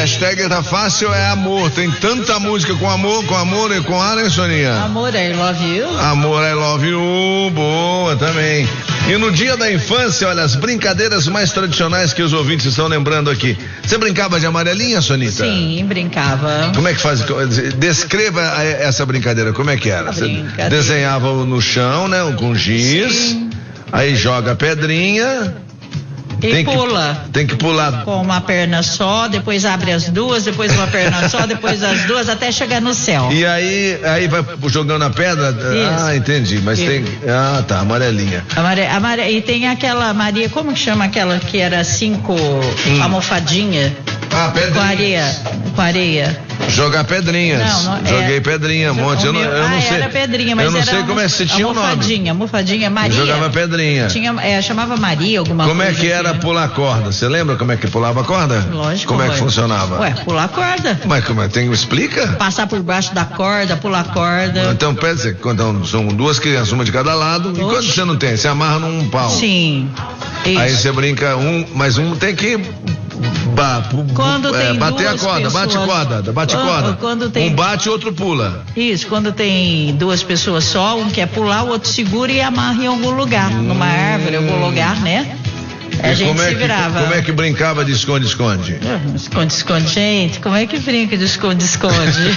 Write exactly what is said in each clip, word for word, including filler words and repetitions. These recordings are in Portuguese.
hashtag tá fácil é amor. Tem tanta música com amor, com amor e com A, né, Soninha? Amor, I love you. Amor, I love you. Boa também. E no dia da infância, olha, as brincadeiras mais tradicionais que os ouvintes estão lembrando aqui. Você brincava de amarelinha, Sonita? Sim, brincava. Como é que faz? Descreva essa brincadeira, como é que era? Você desenhava no chão, né, com giz. Sim. Aí joga a pedrinha. E tem pula. Que, tem que pular. Com uma perna só, depois abre as duas, depois uma perna só, depois as duas, até chegar no céu. E aí, aí vai jogando a pedra? Isso. Ah, entendi. Mas Isso. tem. Ah, tá, amarelinha. Amare, amare, e tem aquela Maria, como que chama aquela que era cinco hum. almofadinha? Ah, pedrinha. Com areia. Com areia. Jogar pedrinhas. Não, não, Joguei é, pedrinha, um monte. Eu não, eu não ah, sei. Era pedrinha, mas eu não era sei como é que se tinha o nome. Almofadinha, almofadinha, Maria. Eu jogava pedrinha. Tinha, é, chamava Maria, alguma como coisa. Como é que era assim. Pular corda? Você lembra como é que pulava a corda? Lógico. Como é que ué. funcionava? Ué, pular corda. Mas como é? Tem, explica? Passar por baixo da corda, pular corda. Então, pede você, então, são duas crianças, uma de cada lado. Oxe. E quando você não tem? Você amarra num pau. Sim. Isso. Aí você brinca um, mas um tem que ba, quando é, tem bater a corda, pessoas, bate corda, bate quando, corda. Quando tem, um bate, outro pula. Isso, quando tem duas pessoas só, um quer pular, o outro segura e amarra em algum lugar, hum. numa árvore, em algum lugar, né? A e gente como é se virava. Que, como é que brincava de esconde-esconde? Esconde-esconde, gente, como é que brinca de esconde-esconde?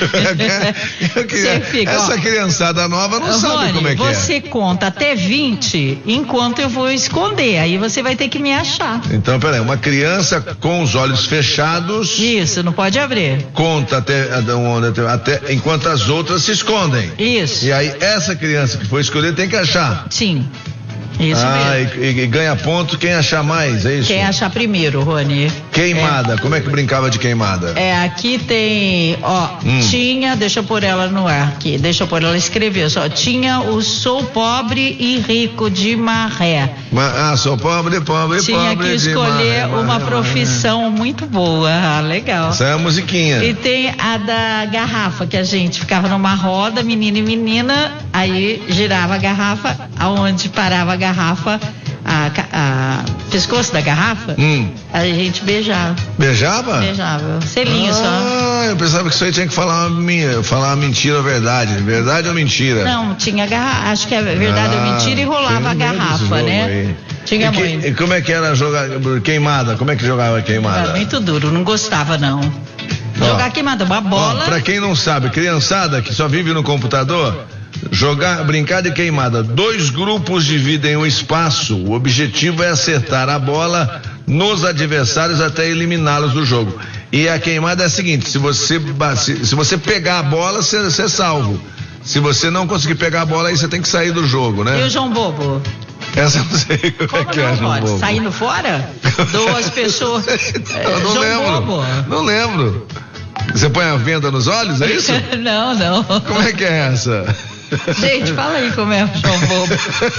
Essa ó, criançada nova não Rony, sabe como é que você é. Você conta até vinte, enquanto eu vou esconder, aí você vai ter que me achar. Então, peraí, uma criança com os olhos fechados. Isso, não pode abrir. Conta até, até, até enquanto as outras se escondem. Isso. E aí, essa criança que foi escolher tem que achar. Sim. Isso ah, mesmo. E, e ganha ponto quem achar mais, é isso? Quem achar primeiro, Rony. Queimada, é. Como é que brincava de queimada? É, aqui tem, ó, hum. tinha, deixa eu pôr ela no ar aqui, deixa eu pôr ela escrever, só, tinha o Sou Pobre e Rico de Marré. Ah, sou pobre, pobre, tinha pobre que escolher de marré, uma marré, profissão marré. Muito boa, ah, legal. Essa é a musiquinha. E tem a da garrafa, que a gente ficava numa roda, menino e menina, aí girava a garrafa, aonde parava a garrafa. garrafa, a, a pescoço da garrafa, hum. a gente beijava. Beijava? Beijava, selinho ah, só. Ah, eu pensava que isso aí tinha que falar uma, falar uma mentira ou verdade, verdade ou mentira? Não, tinha garrafa, acho que é verdade ah, ou mentira e rolava a garrafa, né? Aí. Tinha e, que, muito. E como é que era jogar queimada? Como é que jogava queimada? Era muito duro, não gostava não. Ó, jogar queimada, uma bola. Ó, pra quem não sabe, criançada que só vive no computador, jogar, brincar de queimada. Dois grupos dividem o espaço. O objetivo é acertar a bola nos adversários até eliminá-los do jogo. E a queimada é a seguinte: se você, se, se você pegar a bola, você, você é salvo. Se você não conseguir pegar a bola, aí você tem que sair do jogo, né? E o João Bobo? Essa eu não sei como, como é que não, é, João Bobo. Saindo fora? Duas pessoas. Eu não João lembro. Bobo. Não lembro. Você põe a venda nos olhos, é isso? Não, não. Como é que é essa? Gente, fala aí como é o João Bobo.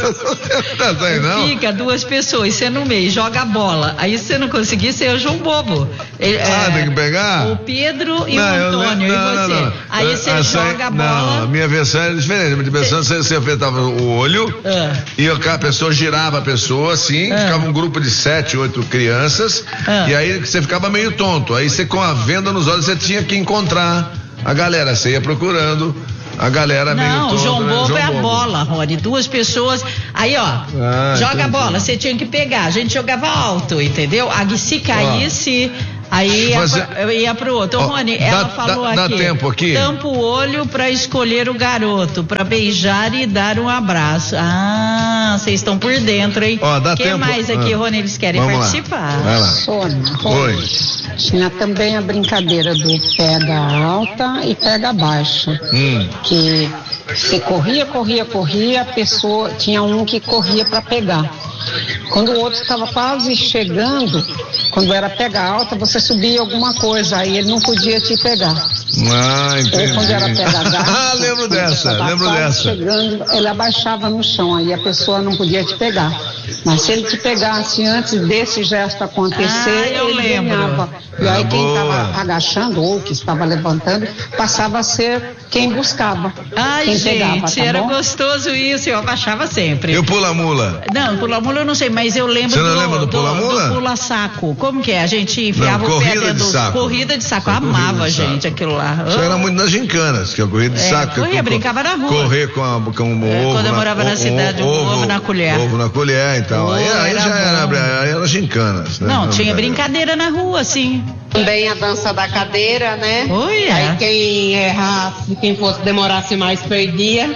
Não sei, não. Fica duas pessoas, você no meio, joga a bola. Aí se você não conseguir, você é o João Bobo. Ele, ah, é, tem que pegar? O Pedro e não, o Antônio, não, e você. Não, não. Aí você a, joga a, a bola. Não, a minha versão era diferente. A minha versão você, você apertava o olho ah. e a pessoa girava a pessoa assim, ah. ficava um grupo de sete, oito crianças ah. e aí você ficava meio tonto. Aí você com a venda nos olhos, você tinha que encontrar a galera. Você ia procurando a galera meio tonta. Não, o João Bobo né? é a Bobo. bola, Rony. Duas pessoas. Aí, ó, ah, joga entendi. A bola, você tinha que pegar. A gente jogava alto, entendeu? Aí se caísse. Ah. Aí ia, Mas, pra, ia pro outro. Ô, Rony, ela dá, falou dá, aqui. Dá tempo aqui? Tampa o olho pra escolher o garoto, pra beijar e dar um abraço. Ah, vocês estão por dentro, hein? Ó, dá Quem tempo? mais aqui, ah. Rony, eles querem Vamos participar? Lá. Vai lá. Sônia, Oi. Tinha também a brincadeira do pega alta e pega baixa. Hum. Que você corria, corria, corria, a pessoa, tinha um que corria para pegar. Quando o outro estava quase chegando, quando era pega alta, você subia alguma coisa, aí ele não podia te pegar. Ah, entendi. Ou quando era pega baixa, ah, lembro dessa, lembro dessa. Chegando, ele abaixava no chão, aí a pessoa não podia te pegar. Mas se ele te pegasse antes desse gesto acontecer, ah, eu ele lembro. ganhava. E aí ah, quem boa. estava agachando ou que estava levantando, passava a ser quem buscava. Ai, quem gente, pegava, tá era bom? gostoso isso, eu abaixava sempre. E o pula-mula? Não, o pula-mula pula-mula eu não sei, mas eu lembro Você não do, lembra do pula-mula? do pula-saco. Como que é? A gente enfiava não, o pé corrida dentro de do... saco. Corrida de saco. Eu amava, gente, saco. Aquilo lá. Isso oh. era muito nas gincanas, que é a corrida de é, saco. Corria, brincava na rua. Correr com, a, com o é, ovo. Quando eu morava na, na cidade, o ovo, ovo na colher. Ovo na colher, então. Oh, aí aí era já bom. era, aí era gincanas, né? Não, não tinha brincadeira na rua, sim. Também a dança da cadeira, né? Oh, yeah. Aí quem errasse, quem fosse demorasse mais, perdia.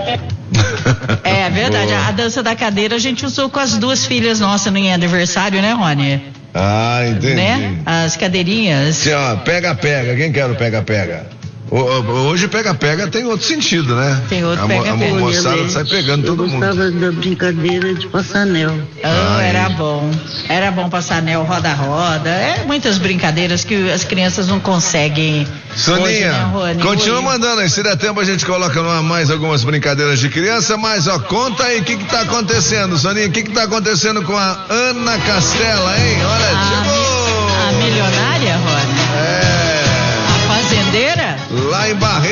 É verdade, a, a dança da cadeira a gente usou com as duas filhas nossas no aniversário, né, Rony? Ah, entendi. Né? As cadeirinhas. Sim, ó, pega-pega, quem quer o pega-pega? Hoje pega-pega tem outro sentido, né? Tem outro pega-pega. A, a moçada sai pegando eu todo mundo. Eu gostava da brincadeira de passar anel. Oh, era bom. Era bom passar anel roda-roda. É muitas brincadeiras que as crianças não conseguem. Soninha, hoje, né, Rony? continua mandando aí. Se der tempo a gente coloca no ar mais algumas brincadeiras de criança, mas ó, conta aí o que que tá acontecendo, Soninha. O que que tá acontecendo com a Ana Castela, hein? Olha, a chegou! Mi, a milionária, Rony? É. A fazendeira? Lá em Barretos.